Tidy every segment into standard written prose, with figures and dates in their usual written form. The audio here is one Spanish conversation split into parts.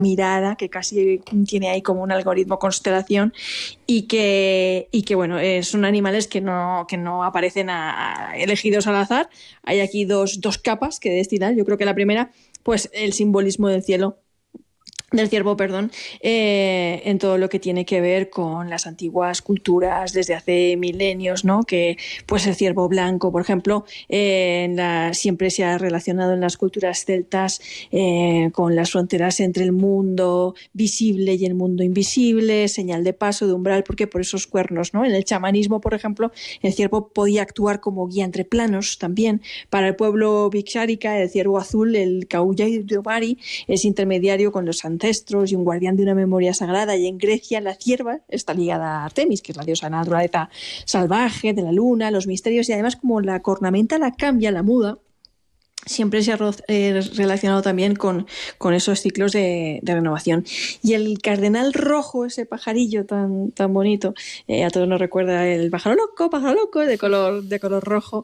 mirada que casi tiene ahí como un algoritmo constelación y que bueno, son animales que no aparecen elegidos al azar. Hay aquí dos capas que destilar. Yo creo que la primera, pues el simbolismo del ciervo, en todo lo que tiene que ver con las antiguas culturas desde hace milenios, ¿no? Que pues el ciervo blanco, por ejemplo, siempre se ha relacionado en las culturas celtas con las fronteras entre el mundo visible y el mundo invisible, señal de paso, de umbral, porque por esos cuernos, ¿no? En el chamanismo, por ejemplo, el ciervo podía actuar como guía entre planos también. Para el pueblo Bixárica, el ciervo azul, el Kauyayubari, es intermediario con los ancestros y un guardián de una memoria sagrada. Y en Grecia la cierva está ligada a Artemis, que es la diosa de la naturaleza salvaje, de la luna, los misterios, y además como la cornamenta la cambia, la muda, siempre se ha relacionado también con esos ciclos de renovación. Y el cardenal rojo, ese pajarillo tan bonito, a todos nos recuerda el pájaro loco de color rojo,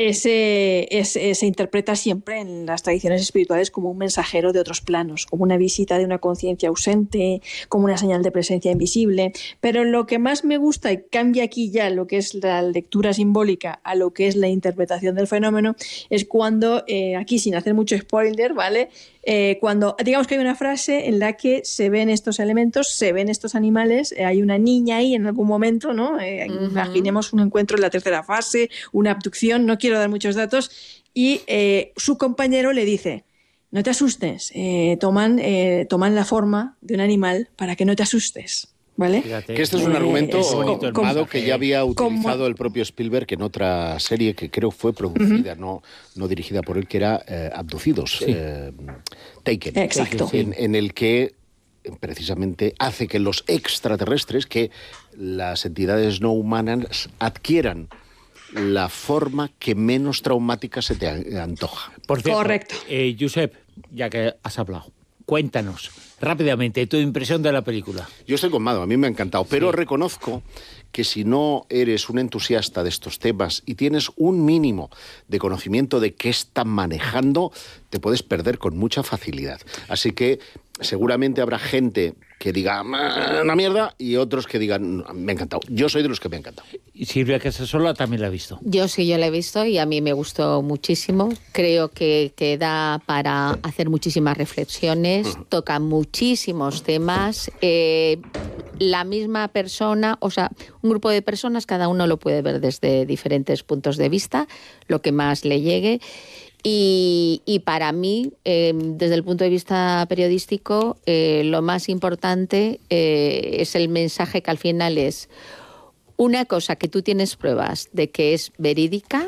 se interpreta siempre en las tradiciones espirituales como un mensajero de otros planos, como una visita de una conciencia ausente, como una señal de presencia invisible. Pero lo que más me gusta, y cambia aquí ya lo que es la lectura simbólica a lo que es la interpretación del fenómeno, es cuando aquí sin hacer mucho spoiler, ¿vale? Cuando digamos que hay una frase en la que se ven estos elementos, se ven estos animales, hay una niña ahí en algún momento, ¿no? Imaginemos un encuentro en la tercera fase, una abducción, no quiero dar muchos datos, y su compañero le dice: no te asustes, toman la forma de un animal para que no te asustes. ¿Vale? Fíjate, que este es un argumento que ya había utilizado el propio Spielberg en otra serie que creo fue producida, no dirigida por él, que era Abducidos, sí. Taken. Exacto. En el que precisamente hace que los extraterrestres, que las entidades no humanas, adquieran la forma que menos traumática se te antoja. Por cierto, correcto. Josep, ya que has hablado, cuéntanos rápidamente tu impresión de la película. Yo estoy colmado, a mí me ha encantado, pero reconozco que si no eres un entusiasta de estos temas y tienes un mínimo de conocimiento de qué están manejando, te puedes perder con mucha facilidad. Así que seguramente habrá gente que diga una mierda y otros que digan me ha encantado. Yo soy de los que me ha encantado. Y Silvia Casasola también la ha visto. Yo la he visto y a mí me gustó muchísimo. Creo que da para hacer muchísimas reflexiones, toca muchísimos temas. La misma persona, o sea, un grupo de personas, cada uno lo puede ver desde diferentes puntos de vista, lo que más le llegue. Y para mí, desde el punto de vista periodístico, lo más importante es el mensaje que al final es una cosa que tú tienes pruebas de que es verídica,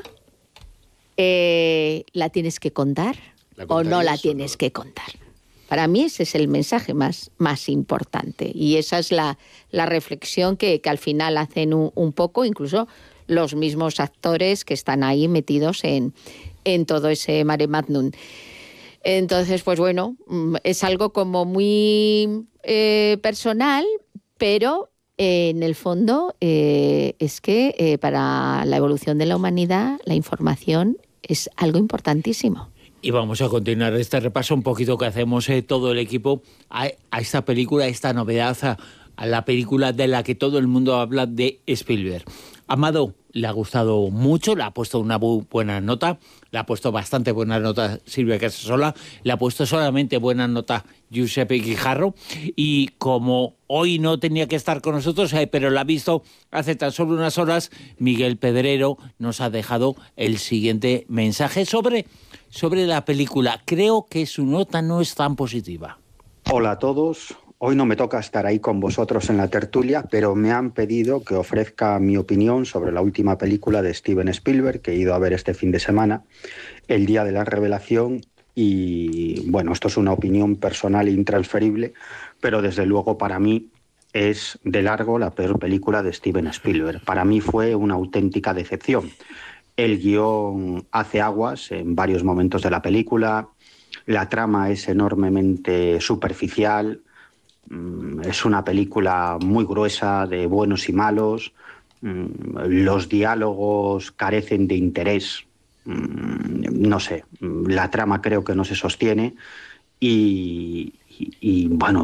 la tienes que contar o no la tienes que contar. Para mí ese es el mensaje más importante y esa es la reflexión que al final hacen un poco, incluso los mismos actores que están ahí metidos en todo ese mare magnum. Entonces, pues bueno, es algo como muy personal, pero en el fondo es que para la evolución de la humanidad la información es algo importantísimo. Y vamos a continuar este repaso un poquito que hacemos todo el equipo a esta película, a esta novedad, a la película de la que todo el mundo habla, de Spielberg. Amado le ha gustado mucho, le ha puesto una buena nota, le ha puesto bastante buena nota Silvia Casasola, le ha puesto solamente buena nota Giuseppe Guijarro, y como hoy no tenía que estar con nosotros, pero la ha visto hace tan solo unas horas, Miguel Pedrero nos ha dejado el siguiente mensaje sobre la película. Creo que su nota no es tan positiva. Hola a todos. Hoy no me toca estar ahí con vosotros en la tertulia, pero me han pedido que ofrezca mi opinión sobre la última película de Steven Spielberg que he ido a ver este fin de semana, El día de la revelación. Y bueno, esto es una opinión personal e intransferible, pero desde luego para mí es de largo la peor película de Steven Spielberg. Para mí fue una auténtica decepción. El guión hace aguas en varios momentos de la película, la trama es enormemente superficial. Es una película muy gruesa de buenos y malos, los diálogos carecen de interés, no sé, la trama creo que no se sostiene y y bueno,